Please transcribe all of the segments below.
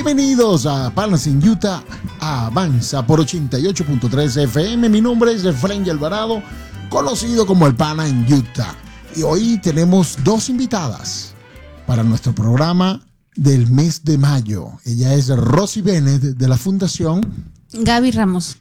Bienvenidos a Panas en Utah, Avanza por 88.3 FM. Mi nombre es Efraín Alvarado, conocido como el Pana en Utah. Y hoy tenemos dos invitadas para nuestro programa del mes de mayo. Ella es Rosy Bennett de la Fundación Gaby Ramos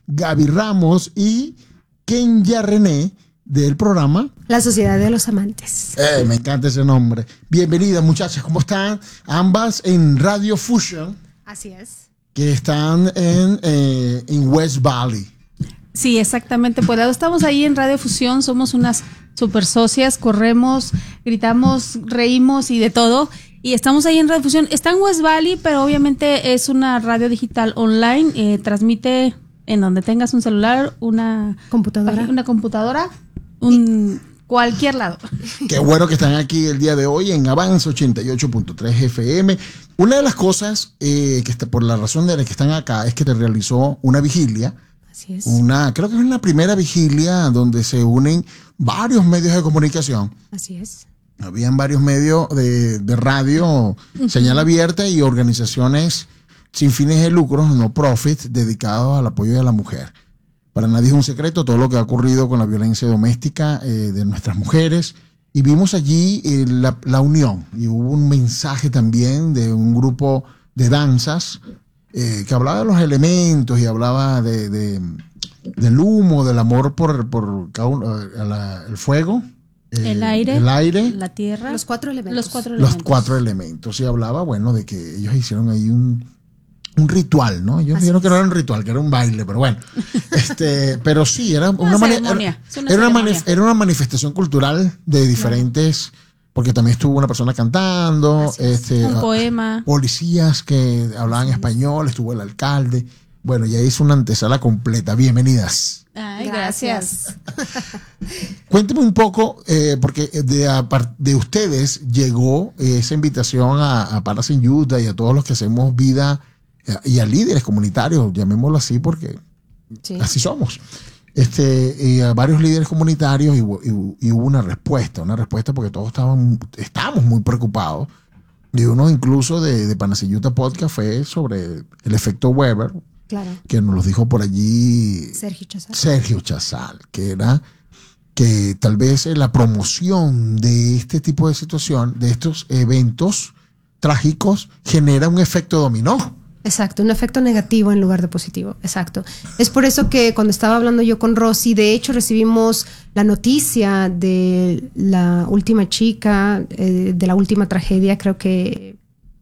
y Kenya René del programa La Sociedad de los Amantes. Me encanta ese nombre. Bienvenidas, muchachas, ¿cómo están? Ambas en Radio Fusion. Así es. Que están en West Valley. Sí, exactamente. Pues estamos ahí en Radio Fusión, somos unas super socias, corremos, gritamos, reímos y de todo. Y estamos ahí en Radio Fusión. Está en West Valley, pero obviamente es una radio digital online. Transmite en donde tengas un celular, una computadora, cualquier lado. Qué bueno que están aquí el día de hoy en Avanza 88.3 FM. Una de las cosas por la razón de la que están acá es que te realizó una vigilia. Así es. Creo que es una primera vigilia donde se unen varios medios de comunicación. Así es. Habían varios medios de radio, señal abierta y organizaciones sin fines de lucro, no profit, dedicados al apoyo de la mujer. Para nadie es un secreto todo lo que ha ocurrido con la violencia doméstica de nuestras mujeres. Y vimos allí la unión. Y hubo un mensaje también de un grupo de danzas que hablaba de los elementos y hablaba del humo, del amor por cada uno, el fuego. El aire, la tierra, los cuatro elementos. Los cuatro elementos. Y hablaba, bueno, de que ellos hicieron ahí un ritual, ¿no? Ellos dijeron que no era un ritual, que era un baile, pero bueno. Pero sí, era una manifestación cultural de diferentes, porque también estuvo una persona cantando, un poema. Policías que hablaban español, estuvo el alcalde. Bueno, ya hizo una antesala completa. Bienvenidas. Ay, gracias. Cuénteme un poco, porque de ustedes llegó esa invitación a Panas en Utah y a todos los que hacemos vida y a líderes comunitarios, llamémoslo así, porque así somos. Y a varios líderes comunitarios y hubo una respuesta porque todos estábamos muy preocupados. Y uno incluso de Panas en Utah Podcast fue sobre el efecto Weber. Claro. Que nos lo dijo por allí Sergio Chazal, que era que tal vez la promoción de este tipo de situación, de estos eventos trágicos, genera un efecto dominó. Exacto, un efecto negativo en lugar de positivo. Exacto. Es por eso que cuando estaba hablando yo con Rosy, de hecho recibimos la noticia de la última chica, de la última tragedia, creo que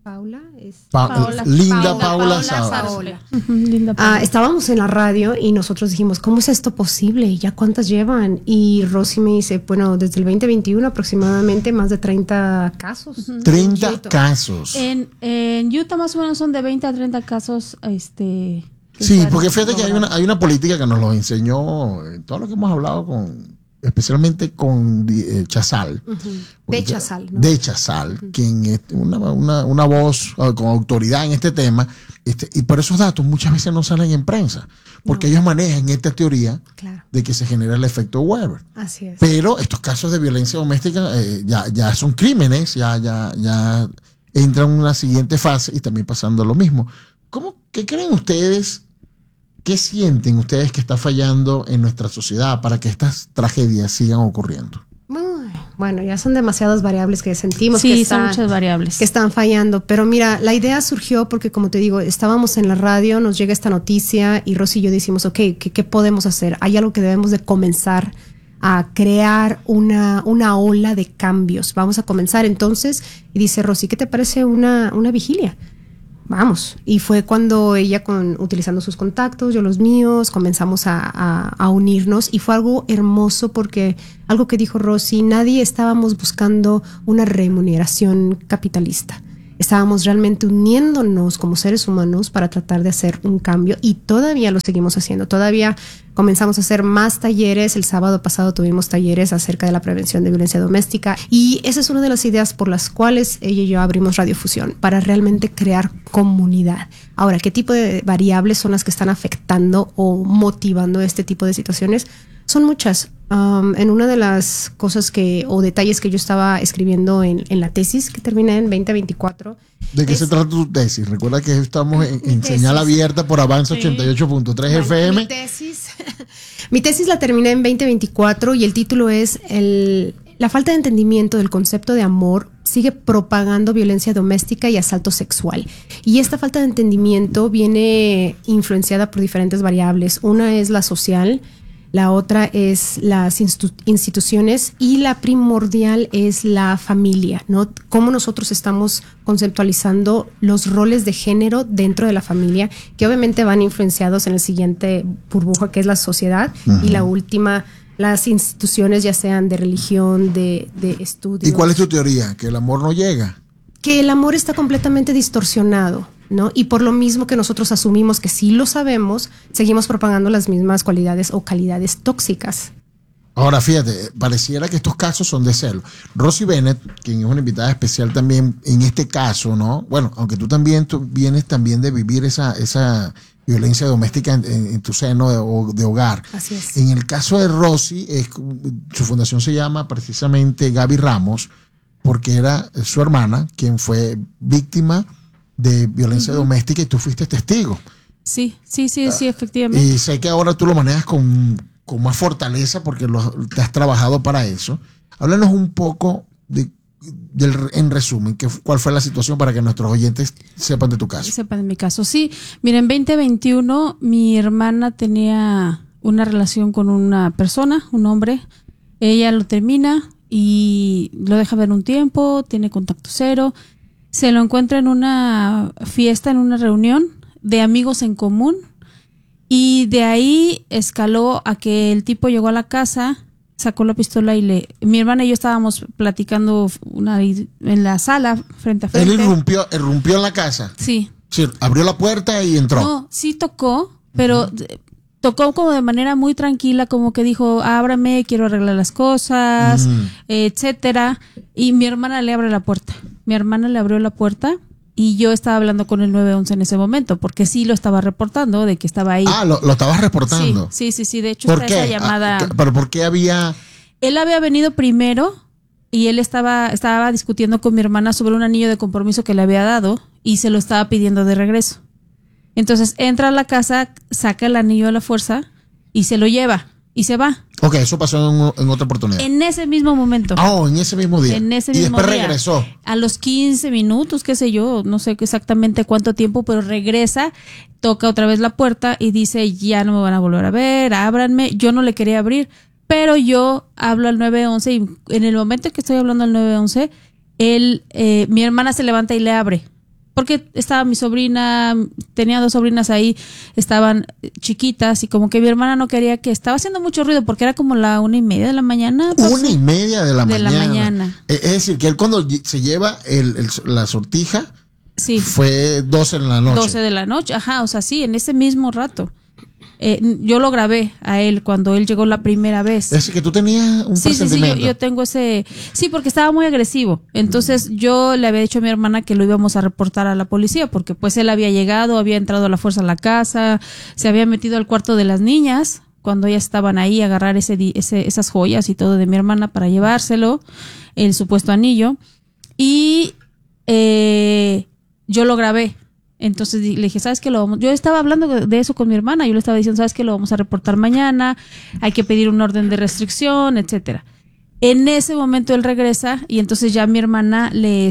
Linda Paula Sábado. Estábamos en la radio y nosotros dijimos, ¿cómo es esto posible? ¿Ya cuántas llevan? Y Rosy me dice, bueno, desde el 2021 aproximadamente más de 30 casos. 30 casos. En Utah más o menos son de 20 a 30 casos. Sí, porque fíjate que hay una política que nos lo enseñó en todo lo que hemos hablado especialmente con Chazal. De Chazal, ¿no? De Chazal, quien es una voz con autoridad en este tema. Y por esos datos muchas veces no salen en prensa, porque ellos manejan esta teoría de que se genera el efecto Weber. Así es. Pero estos casos de violencia doméstica ya son crímenes, ya entran en una siguiente fase y también pasando lo mismo. ¿Qué creen ustedes? ¿Qué sienten ustedes que está fallando en nuestra sociedad para que estas tragedias sigan ocurriendo? Bueno, ya son demasiadas variables que sentimos son muchas variables que están fallando. Pero mira, la idea surgió porque, como te digo, estábamos en la radio, nos llega esta noticia y Rosy y yo decimos, ok, ¿qué podemos hacer? Hay algo que debemos de comenzar a crear una ola de cambios. Vamos a comenzar entonces. Y dice Rosy, ¿qué te parece una vigilia? Vamos. Y fue cuando ella, utilizando sus contactos, yo los míos, comenzamos a unirnos y fue algo hermoso porque algo que dijo Rosy, nadie estábamos buscando una remuneración capitalista. Estábamos realmente uniéndonos como seres humanos para tratar de hacer un cambio y todavía lo seguimos haciendo. Todavía comenzamos a hacer más talleres. El sábado pasado tuvimos talleres acerca de la prevención de violencia doméstica y esa es una de las ideas por las cuales ella y yo abrimos Radio Fusión, para realmente crear comunidad. Ahora, ¿qué tipo de variables son las que están afectando o motivando este tipo de situaciones? Son muchas. En una de las cosas o detalles que yo estaba escribiendo en la tesis que terminé en 2024. ¿De qué se trata tu tesis? Recuerda que estamos en señal abierta por Avance 88.3 FM. Mi tesis la terminé en 2024 y el título es la falta de entendimiento del concepto de amor sigue propagando violencia doméstica y asalto sexual. Y esta falta de entendimiento viene influenciada por diferentes variables. Una es la social, la otra es las instituciones y la primordial es la familia, ¿no? Cómo nosotros estamos conceptualizando los roles de género dentro de la familia, que obviamente van influenciados en el siguiente burbuja, que es la sociedad, y la última, las instituciones, ya sean de religión, de estudios. ¿Y cuál es tu teoría? ¿Que el amor no llega? Que el amor está completamente distorsionado, ¿no? Y por lo mismo que nosotros asumimos que sí lo sabemos, seguimos propagando las mismas cualidades o calidades tóxicas. Ahora, fíjate, pareciera que estos casos son de celo. Rosy Bennett, quien es una invitada especial también en este caso, ¿no? Bueno, aunque tú vienes también de vivir esa violencia doméstica en tu seno de hogar. Así es. En el caso de Rosy, su fundación se llama precisamente Gaby Ramos, porque era su hermana quien fue víctima de violencia doméstica y tú fuiste testigo. Sí, efectivamente. Y sé que ahora tú lo manejas con más fortaleza porque te has trabajado para eso. Háblanos un poco en resumen, cuál fue la situación para que nuestros oyentes sepan de tu caso. Sepan de mi caso, sí. Mira, en 2021 mi hermana tenía una relación con una persona, un hombre. Ella lo termina y lo deja ver un tiempo, tiene contacto cero. Se lo encuentra en una fiesta, en una reunión de amigos en común. Y de ahí escaló a que el tipo llegó a la casa, sacó la pistola y mi hermana y yo estábamos platicando en la sala, frente a frente. ¿Él irrumpió en la casa? Sí. Sí, abrió la puerta y entró. No, sí tocó, pero tocó como de manera muy tranquila, como que dijo, ábrame, quiero arreglar las cosas, etcétera. Y mi hermana le abre la puerta. Mi hermana le abrió la puerta. Y yo estaba hablando con el 911 en ese momento, porque sí lo estaba reportando, de que estaba ahí. Ah, lo estabas reportando. Sí. De hecho, está esa llamada. ¿Pero por qué había...? Él había venido primero y él estaba discutiendo con mi hermana sobre un anillo de compromiso que le había dado y se lo estaba pidiendo de regreso. Entonces entra a la casa, saca el anillo a la fuerza y se lo lleva y se va. Ok, eso pasó en otra oportunidad. En ese mismo momento. En ese mismo día. En ese y mismo después día. Regresó. A los 15 minutos, qué sé yo, no sé exactamente cuánto tiempo, pero regresa, toca otra vez la puerta y dice, ya no me van a volver a ver, ábranme. Yo no le quería abrir, pero yo hablo al 911 y en el momento en que estoy hablando al 911, mi hermana se levanta y le abre. Porque estaba mi sobrina, tenía 2 sobrinas ahí, estaban chiquitas y como que mi hermana no quería que estaba haciendo mucho ruido porque era como la 1:30 de la mañana. 1:30 de la mañana. Es decir, que él cuando se lleva la sortija, sí, fue 12 de la noche. 12 de la noche, ajá, o sea, sí, en ese mismo rato. Yo lo grabé a él cuando él llegó la primera vez. Es decir, que tú tenías un presentimiento. Sí, yo tengo ese... Sí, porque estaba muy agresivo. Entonces yo le había dicho a mi hermana que lo íbamos a reportar a la policía porque pues él había llegado, había entrado a la fuerza a la casa, se había metido al cuarto de las niñas cuando ellas estaban ahí a agarrar esas joyas y todo de mi hermana para llevárselo, el supuesto anillo. Y yo lo grabé. Entonces le dije, ¿sabes qué? Yo estaba hablando de eso con mi hermana, yo le estaba diciendo, ¿sabes qué? Lo vamos a reportar mañana, hay que pedir un orden de restricción, etcétera. En ese momento él regresa y entonces ya mi hermana le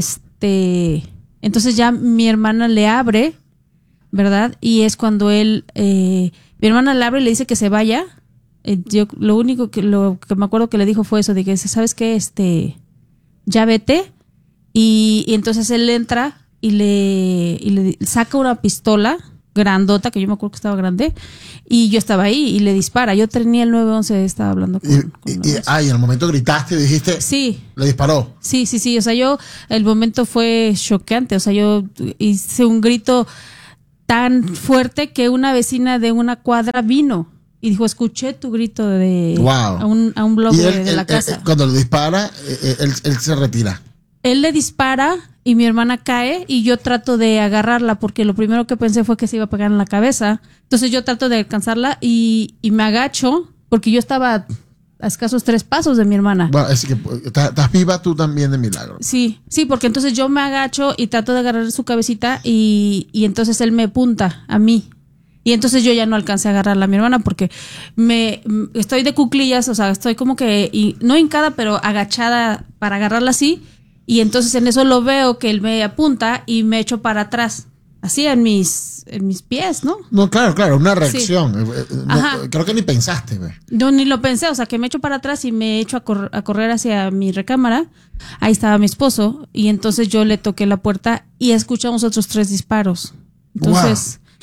abre, ¿verdad? Y es cuando mi hermana le abre y le dice que se vaya. Lo que me acuerdo que le dijo fue eso, de que, ¿sabes qué? Ya vete. Y entonces él entra y le saca una pistola grandota, que yo me acuerdo que estaba grande, y yo estaba ahí y le dispara. Yo tenía el 911, estaba hablando con y en el momento gritaste y dijiste, sí, le disparó. Sí, o sea, el momento fue choqueante, o sea, yo hice un grito tan fuerte que una vecina de una cuadra vino y dijo, escuché tu grito wow. a un bloque de la casa. Cuando le dispara, él se retira. Él le dispara y mi hermana cae y yo trato de agarrarla porque lo primero que pensé fue que se iba a pegar en la cabeza. Entonces yo trato de alcanzarla y me agacho porque yo estaba a escasos 3 pasos de mi hermana. Bueno, es que estás viva tú también de milagro. Sí, porque entonces yo me agacho y trato de agarrar su cabecita y entonces él me apunta a mí. Y entonces yo ya no alcancé a agarrarla a mi hermana porque estoy de cuclillas, o sea, estoy como que, no hincada, pero agachada para agarrarla así. Y entonces en eso lo veo que él me apunta y me echo para atrás, así en mis pies, ¿no? No, claro, una reacción. Sí. Creo que ni pensaste, güey. Yo ni lo pensé, o sea, que me echo para atrás y me echo a correr hacia mi recámara. Ahí estaba mi esposo y entonces yo le toqué la puerta y escuchamos otros 3 disparos. Entonces... Wow.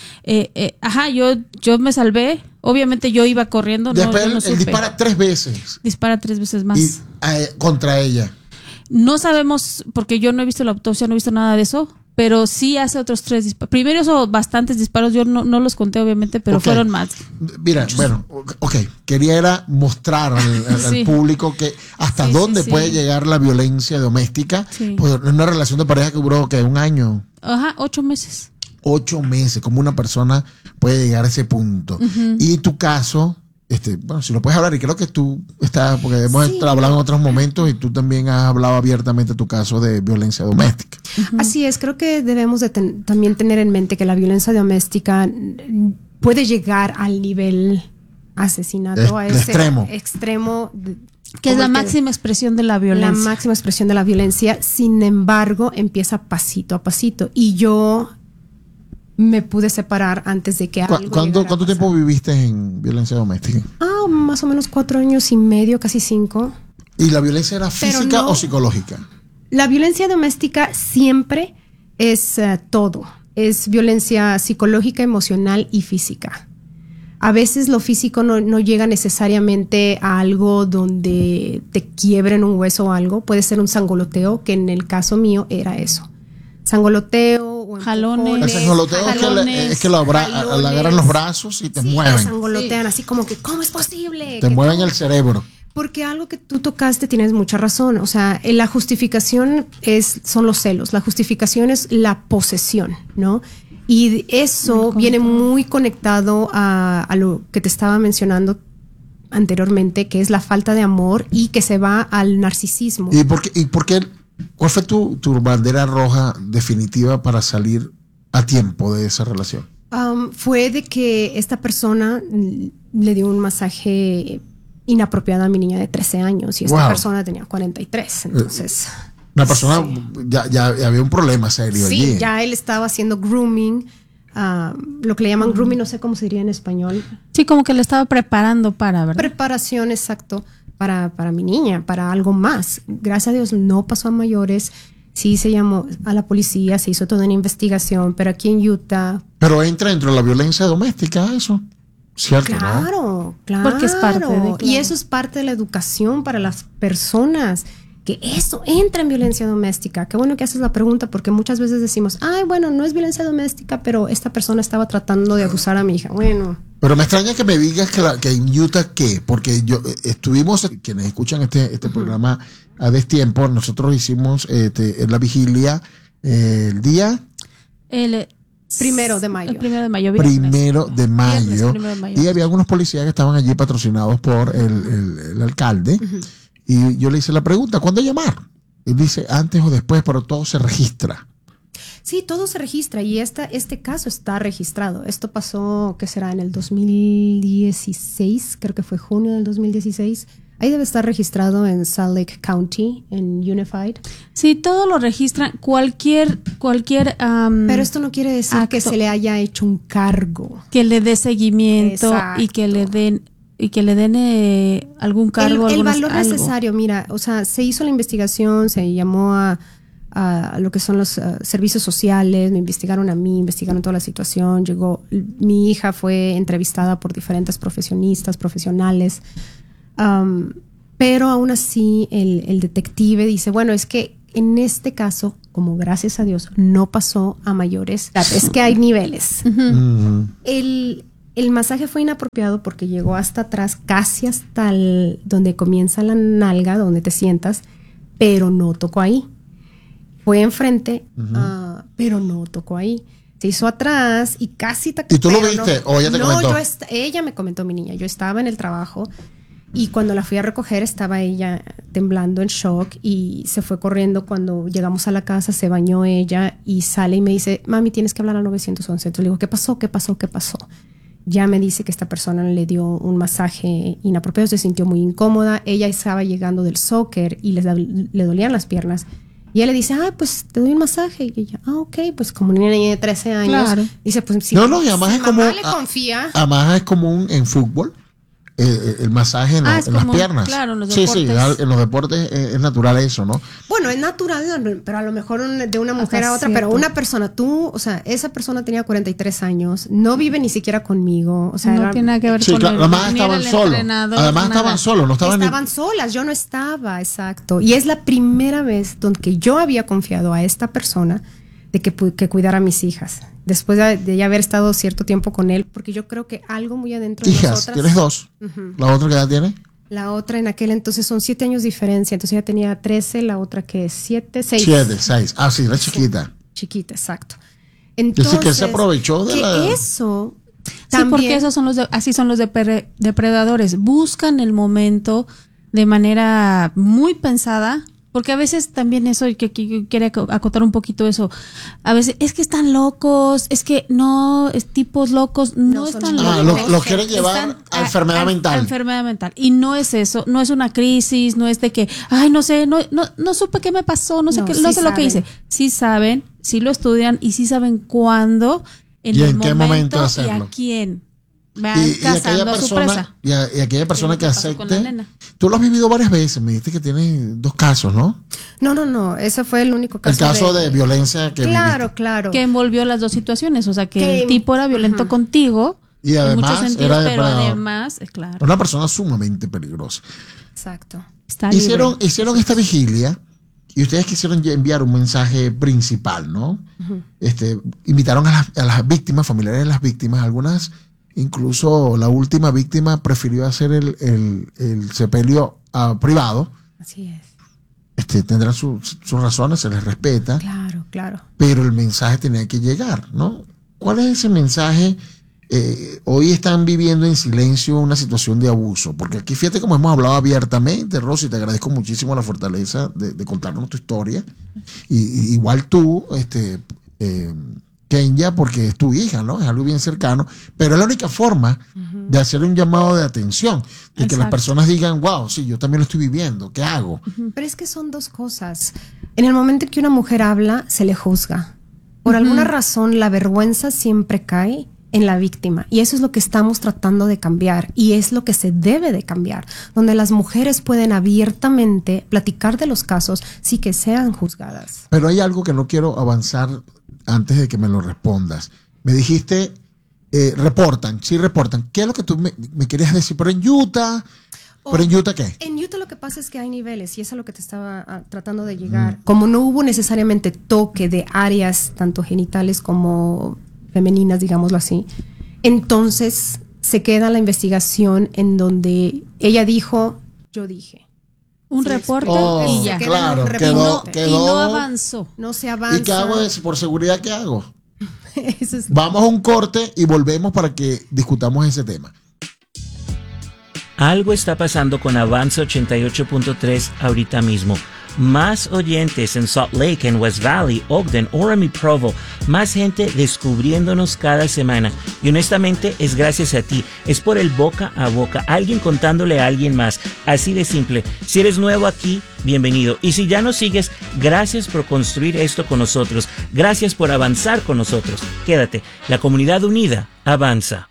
Yo me salvé. Obviamente yo iba corriendo. Después yo no él supe. dispara 3 veces. Dispara 3 veces más. Y contra ella. No sabemos, porque yo no he visto la autopsia, no he visto nada de eso, pero sí hace otros 3 disparos. Primero hizo bastantes disparos, yo no los conté obviamente, pero Okay. fueron más. Mira, bueno, quería era mostrar al público que hasta dónde puede llegar la violencia doméstica. Sí. Pues una relación de pareja que duró, ¿qué? 1 año. 8 meses. 8 meses, como una persona puede llegar a ese punto. Y tu caso, bueno, si lo puedes hablar, y creo que tú estás, porque hemos hablado en otros momentos y tú también has hablado abiertamente de tu caso de violencia doméstica. Así es, creo que debemos de también tener en mente que la violencia doméstica puede llegar al nivel asesinato, a ese extremo que es la máxima expresión de la violencia. La máxima expresión de la violencia, sin embargo, empieza pasito a pasito. Y yo me pude separar antes de que algo ¿Cuánto tiempo viviste en violencia doméstica? Más o menos 4 años y medio, casi 5. ¿Y la violencia era física o psicológica? La violencia doméstica siempre es todo. Es violencia psicológica, emocional y física. A veces lo físico no llega necesariamente a algo donde te quiebren un hueso o algo. Puede ser un sangoloteo, que en el caso mío era eso. Sangoloteo o jalones. El sangoloteo es que le agarran los brazos y te mueven. Te sangolotean así como que, ¿cómo es posible? Te mueven el cerebro. Porque algo que tú tocaste tienes mucha razón. O sea, la justificación son los celos. La justificación es la posesión, ¿no? Y eso viene muy conectado a lo que te estaba mencionando anteriormente, que es la falta de amor y que se va al narcisismo. ¿Y por qué? ¿Cuál fue tu bandera roja definitiva para salir a tiempo de esa relación? Fue de que esta persona le dio un masaje inapropiado a mi niña de 13 años y esta persona tenía 43. Entonces, una persona, ya había un problema serio allí. Sí, ya él estaba haciendo grooming, lo que le llaman grooming, no sé cómo se diría en español. Sí, como que le estaba preparando para, ¿verdad? Preparación, exacto. Para mi niña, para algo más. Gracias a Dios no pasó a mayores. Sí se llamó a la policía, se hizo toda una investigación, pero aquí en Utah... Pero entra dentro de la violencia doméstica eso, ¿cierto? Claro. Porque es parte de... Y eso es parte de la educación para las personas, que eso entra en violencia doméstica. Qué bueno que haces la pregunta, porque muchas veces decimos, bueno, no es violencia doméstica, pero esta persona estaba tratando de abusar a mi hija. Bueno... Pero me extraña que me digas que en Utah, ¿qué? Porque estuvimos, quienes escuchan este programa a destiempo, nosotros hicimos en la vigilia el día... El 1 de mayo. El 1 de mayo. Primero de mayo. Viernes, 1 de mayo. Y había algunos policías que estaban allí patrocinados por el alcalde. Y yo le hice la pregunta, ¿cuándo llamar? Él dice, antes o después, pero todo se registra. Sí, todo se registra y este caso está registrado. Esto pasó, ¿qué será? En el 2016, creo que fue junio del 2016. Ahí debe estar registrado en Salt Lake County, en Unified. Sí, todo lo registran, cualquier pero esto no quiere decir que se le haya hecho un cargo. Que le dé seguimiento. Exacto. y que le den algún cargo. El valor necesario, mira, o sea, se hizo la investigación, se llamó a lo que son los servicios sociales, me investigaron a mí, investigaron toda la situación, mi hija fue entrevistada por diferentes profesionales, pero aún así el detective dice, bueno, es que en este caso, como gracias a Dios no pasó a mayores, es que hay niveles. El masaje fue inapropiado porque llegó hasta atrás, casi hasta donde comienza la nalga, donde te sientas, pero no tocó ahí. Fue enfrente, pero no tocó ahí. se hizo atrás y casi... ¿Y tú lo viste o ella te comentó? No, ella me comentó, mi niña. Yo estaba en el trabajo y cuando la fui a recoger estaba ella temblando en shock y se fue corriendo. Cuando llegamos a la casa se bañó ella y sale y me dice, mami, tienes que hablar al 911. Entonces le digo, ¿qué pasó? ¿Qué pasó? ¿Qué pasó? Ya me dice que esta persona le dio un masaje inapropiado, se sintió muy incómoda. Ella estaba llegando del soccer y le dolían las piernas. Y él le dice, pues te doy un masaje. Y ella, ok, pues como una niña de 13 años. Claro. Dice, pues si, y además si mamá le confía. Además es común en fútbol. El masaje en las piernas. Claro, en los deportes. Sí, en los deportes es natural eso, ¿no? Bueno, es natural, pero a lo mejor de una mujer a otra, pero una persona, esa persona tenía 43 años, no vive ni siquiera conmigo, o sea, no tiene nada que ver con claro, además estaban solos. Además estaban solos, no estaban solas, yo no estaba, exacto. Y es la primera vez donde yo había confiado a esta persona de que cuidara a mis hijas. Después de ya haber estado cierto tiempo con él, porque yo creo que algo muy adentro de nosotras... ¿Tienes 2? Uh-huh. ¿La otra qué edad tiene? La otra en aquel entonces son 7 años de diferencia, entonces ella tenía 13, la otra que es 7, 6. 7, 6. Ah, sí, la chiquita. Chiquita, exacto. Entonces, dice que se aprovechó de eso... Sí, porque esos son así son los depredadores. Buscan el momento de manera muy pensada. Porque a veces también eso, que quiere acotar un poquito eso, a veces es que están locos, es que no, es tipos locos, no están locos. Los quieren llevar a enfermedad mental. A enfermedad mental. Y no es eso, no es una crisis, no es de que, no sé, no supe qué me pasó, no sé lo que hice. Sí saben, sí lo estudian y sí saben cuándo, en qué momento hacerlo. Y a quién. Y aquella persona que acepte. Tú lo has vivido varias veces, me dijiste que tienes 2 casos, ¿no? No, ese fue el único caso. El caso de violencia que Claro. Que envolvió las 2 situaciones, o sea, que el tipo era violento contigo. Y además, en muchos sentidos, pero además, claro. Una persona sumamente peligrosa. Exacto. Hicieron esta vigilia y ustedes quisieron enviar un mensaje principal, ¿no? Uh-huh. Invitaron a las víctimas, familiares de las víctimas, algunas... Incluso la última víctima prefirió hacer el sepelio privado. Así es. Tendrán sus razones, se les respeta. Claro. Pero el mensaje tenía que llegar, ¿no? ¿Cuál es ese mensaje? Hoy están viviendo en silencio una situación de abuso. Porque aquí, fíjate cómo hemos hablado abiertamente, Rosy, te agradezco muchísimo la fortaleza de contarnos tu historia. Y igual tú, Kenya, porque es tu hija, ¿no? Es algo bien cercano, pero es la única forma de hacer un llamado de atención, de que las personas digan, wow, sí, yo también lo estoy viviendo, ¿qué hago? Pero es que son 2 cosas. En el momento en que una mujer habla, se le juzga. Por alguna razón, la vergüenza siempre cae en la víctima, y eso es lo que estamos tratando de cambiar, y es lo que se debe de cambiar, donde las mujeres pueden abiertamente platicar de los casos sin que sean juzgadas. Pero hay algo que no quiero avanzar antes de que me lo respondas. Me dijiste, reportan. ¿Qué es lo que tú me querías decir? ¿Pero en Utah? ¿Pero en Utah qué? En Utah lo que pasa es que hay niveles, y eso es a lo que te estaba tratando de llegar. Como no hubo necesariamente toque de áreas, tanto genitales como femeninas, digámoslo así, entonces se queda la investigación en donde ella dijo, yo dije. Un reporte y ya. Claro, quedó. Y no avanzó. No se avanza. ¿Y qué hago? Por seguridad, ¿qué hago? Vamos a un corte y volvemos para que discutamos ese tema. Algo está pasando con Avanza 88.3 ahorita mismo. Más oyentes en Salt Lake, en West Valley, Ogden, Orem y Provo. Más gente descubriéndonos cada semana. Y honestamente es gracias a ti. Es por el boca a boca. Alguien contándole a alguien más. Así de simple. Si eres nuevo aquí, bienvenido. Y si ya nos sigues, gracias por construir esto con nosotros. Gracias por avanzar con nosotros. Quédate. La comunidad unida avanza.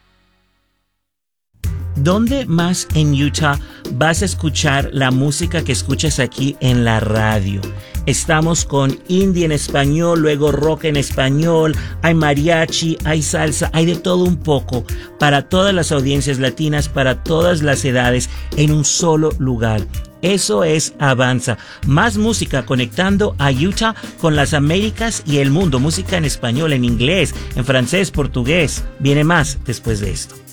¿Dónde más en Utah vas a escuchar la música que escuchas aquí en la radio? Estamos con indie en español, luego rock en español, hay mariachi, hay salsa, hay de todo un poco para todas las audiencias latinas, para todas las edades, en un solo lugar. Eso es Avanza. Más música conectando a Utah con las Américas y el mundo. Música en español, en inglés, en francés, portugués. Viene más después de esto.